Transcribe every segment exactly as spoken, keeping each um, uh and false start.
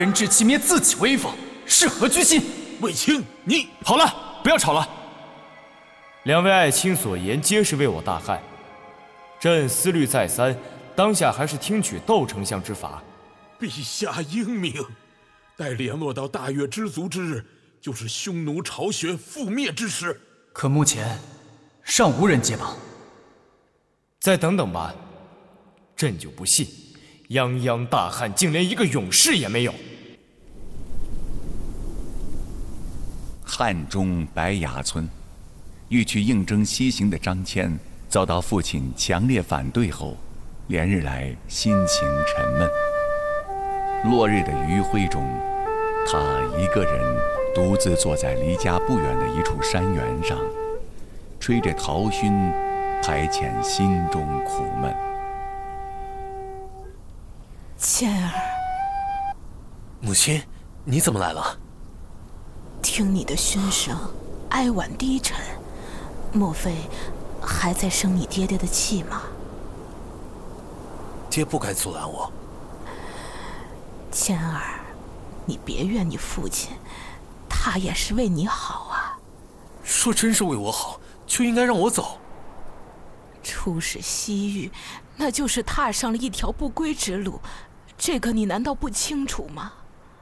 人质欺灭自己威风，是何居心？ 卫青，你好了，不要吵了。两位爱卿所言皆是为我大汉，朕思虑再三，当下还是听取窦丞相之法。 陛下英明，待联络到大越之族之日，就是匈奴巢穴覆灭之时。 可目前尚无人接棒。 再等等吧，朕就不信泱泱大汉竟连一个勇士也没有。 汉中白崖村，欲去应征西行的张骞，遭到父亲强烈反对后，连日来心情沉闷。落日的余晖中，他一个人独自坐在离家不远的一处山原上，吹着陶熏，排遣心中苦闷。 谦儿， 母亲，你怎么来了？ 听你的熏声，哀婉低沉，莫非还在生你爹爹的气吗？ 爹不该阻拦我。 谦儿，你别怨你父亲，他也是为你好啊。 说真是为我好，就应该让我走。 出使西域，那就是踏上了一条不归之路，这个你难道不清楚吗？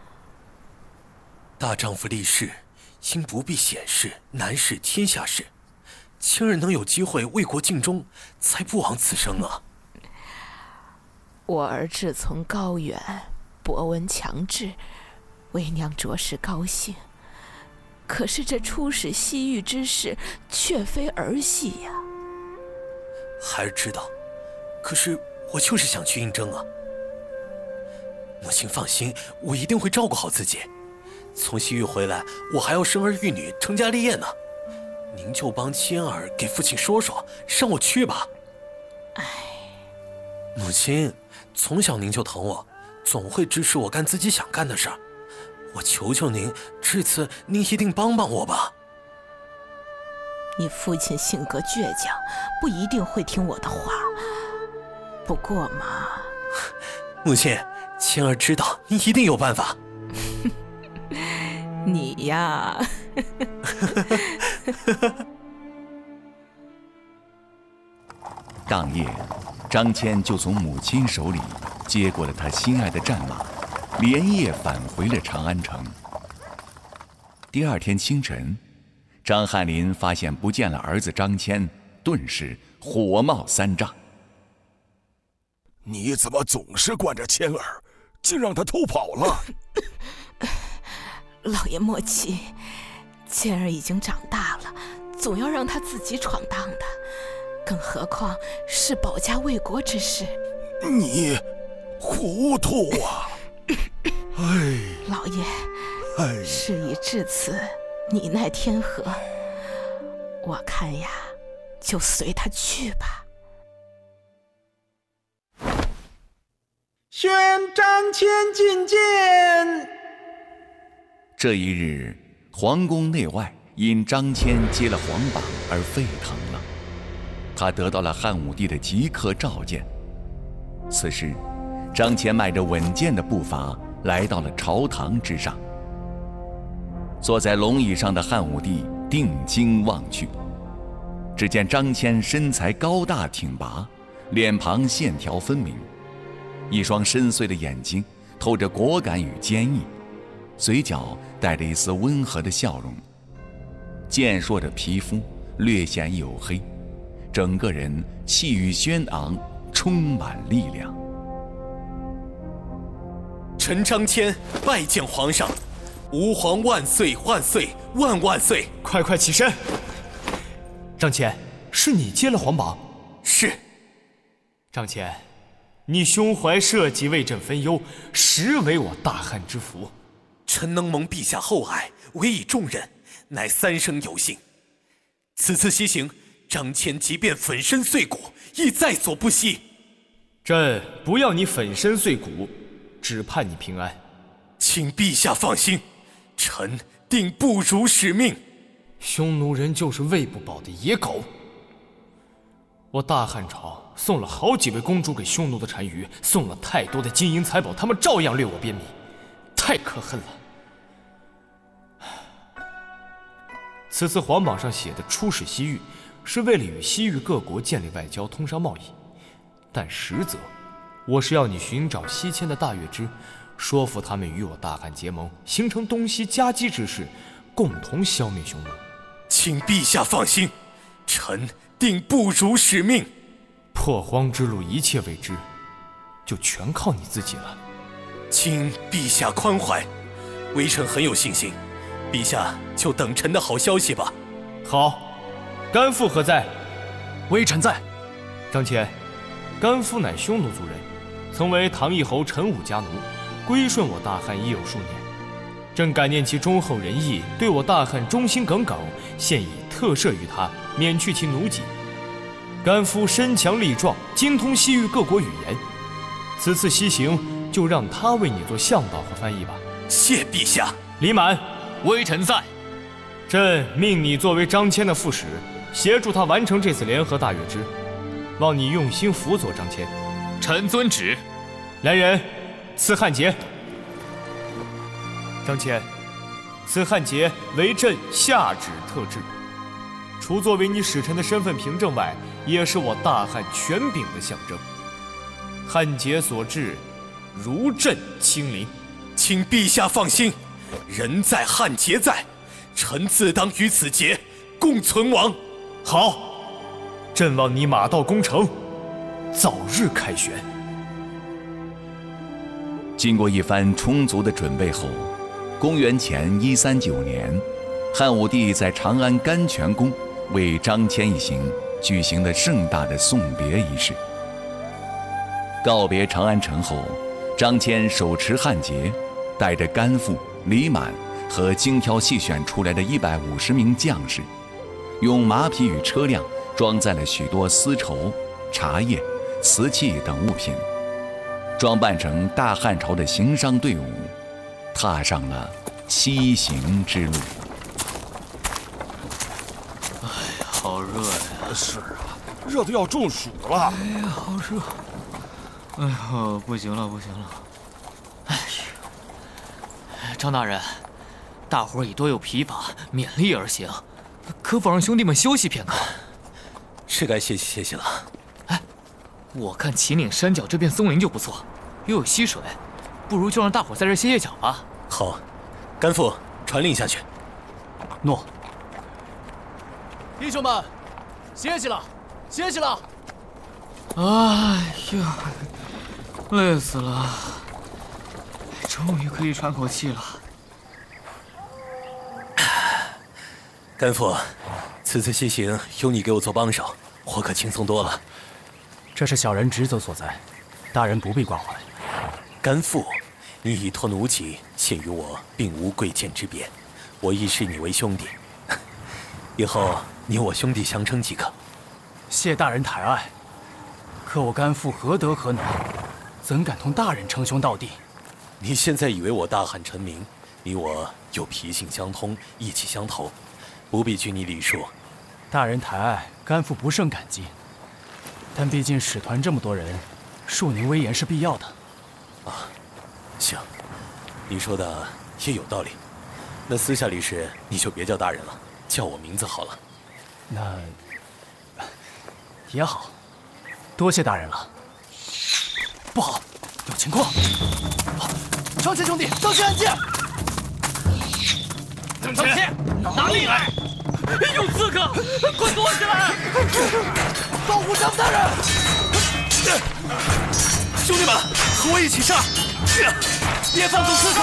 大丈夫立誓，应不避险事，难事天下事。卿儿能有机会为国尽忠，才不枉此生啊！ 我儿志从高远，博闻强志，为娘着实高兴。可是这出使西域之事，却非儿戏呀。 孩儿知道，可是我就是想去应征啊。母亲放心，我一定会照顾好自己。从西域回来，我还要生儿育女，成家立业呢。您就帮谦儿给父亲说说，让我去吧。 唉， 母亲，从小您就疼我，总会支持我干自己想干的事儿。我求求您，这次您一定帮帮我吧。 你父亲性格倔强，不一定会听我的话。不过嘛， 母亲，谦儿知道您一定有办法。 你呀， 当夜，张骞就从母亲手里接过了他心爱的战马，连夜返回了长安城。第二天清晨，张翰林发现不见了儿子张骞，顿时火冒三丈。 你怎么总是惯着谦儿，竟让他偷跑了？ 老爷莫气，谦儿已经长大了，总要让他自己闯荡的，更何况是保家卫国之事。 你糊涂啊！哎， 老爷， 哎， 事已至此，你奈天何？我看呀，就随他去吧。 宣张骞进谏。 这一日，皇宫内外因张骞接了皇榜而沸腾了。他得到了汉武帝的即刻召见。此时，张骞迈着稳健的步伐来到了朝堂之上。坐在龙椅上的汉武帝定睛望去，只见张骞身材高大挺拔，脸庞线条分明，一双深邃的眼睛透着果敢与坚毅，嘴角带着一丝温和的笑容，健硕的皮肤略显黝黑，整个人气宇轩昂，充满力量。 臣张骞拜见皇上，吾皇万岁万岁万万岁！ 快快起身。张骞，是你接了皇榜？ 是。 张骞，你胸怀社稷，为朕分忧，实为我大汉之福。 臣能蒙陛下厚爱，委以重任，乃三生有幸。此次西行，张骞即便粉身碎骨，亦在所不惜。 朕不要你粉身碎骨，只盼你平安。 请陛下放心，臣定不辱使命。 匈奴人就是喂不饱的野狗。我大汉朝送了好几位公主给匈奴的单于，送了太多的金银财宝，他们照样掠我边民。 太可恨了。此次皇榜上写的出使西域，是为了与西域各国建立外交、通商贸易，但实则，我是要你寻找西迁的大月支，说服他们与我大汉结盟，形成东西夹击之势，共同消灭匈奴。 请陛下放心，臣定不辱使命。 破荒之路一切未知，就全靠你自己了。 请陛下宽怀，微臣很有信心。陛下就等臣的好消息吧。 好，甘父何在？ 微臣在。 张骞，甘父乃匈奴族人，曾为唐义侯陈武家奴，归顺我大汉已有数年。朕感念其忠厚仁义，对我大汉忠心耿耿，现已特赦于他，免去其奴籍。甘夫身强力壮，精通西域各国语言，此次西行就让他为你做向导和翻译吧。 谢陛下。 李满， 微臣在。 朕命你作为张骞的副使，协助他完成这次联合大月支，望你用心辅佐张骞。 臣遵旨。 来人，赐汉节。张骞，此汉节为朕下旨特制，除作为你使臣的身份凭证外，也是我大汉权柄的象征。汉节所制，如朕亲临。 请陛下放心，人在汉节在，臣自当与此节共存亡。 好，朕望你马到功成，早日凯旋。 经过一番充足的准备后，公元前一三九年，汉武帝在长安甘泉宫为张骞一行举行了盛大的送别仪式。告别长安城后，张骞手持汉节，带着甘父、李满和精挑细选出来的一百五十名将士，用马匹与车辆装载了许多丝绸、茶叶、瓷器等物品，装扮成大汉朝的行商队伍，踏上了西行之路。 哎呀，好热呀！ 是啊，热得要中暑了。 哎呀，好热！哎呦，不行了，不行了！哎呀，张大人，大伙儿已多有疲乏，勉力而行，可否让兄弟们休息片刻？ 是该歇息歇息了。 哎，我看秦岭山脚这片松林就不错，又有溪水，不如就让大伙儿在这歇歇脚吧。 好，甘父传令下去。 诺。弟兄们，歇息了，歇息了。哎呀，累死了，终于可以喘口气了。 甘父，此次西行有你给我做帮手，我可轻松多了。 这是小人职责所在，大人不必关怀。 甘父，你已托奴籍，现与我并无贵贱之别，我亦视你为兄弟，以后你我兄弟相称即可。 谢大人抬爱，可我甘父何德何能，怎敢同大人称兄道弟？ 你现在以为我大汉臣民，你我又脾性相通，意气相投，不必拘泥礼数。 大人抬爱，甘父不胜感激。但毕竟使团这么多人，恕您威严是必要的。 啊，行，你说的也有道理。那私下里时你就别叫大人了，叫我名字好了。 那也好，多谢大人了。不好，有情况！张骞兄弟，张骞按剑！张骞，拿命来！有刺客，快躲起来！保护张大人！ 兄弟们，和我一起上！别放纵刺客！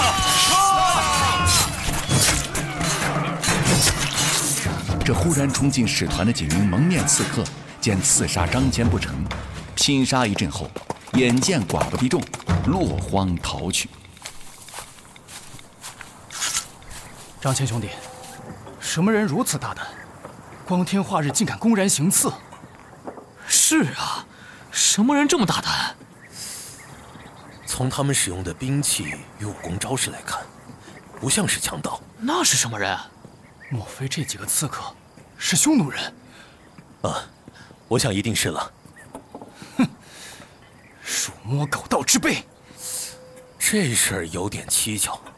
这忽然冲进使团的几名蒙面刺客，见刺杀张骞不成，拼杀一阵后，眼见寡不敌众，落荒逃去。 张骞兄弟，什么人如此大胆，光天化日竟敢公然行刺？ 是啊，什么人这么大胆？ 从他们使用的兵器与武功招式来看，不像是强盗。 那是什么人？ 莫非这几个刺客是匈奴人？ 啊，我想一定是了。 哼，鼠摸狗盗之辈， 这事儿有点蹊跷。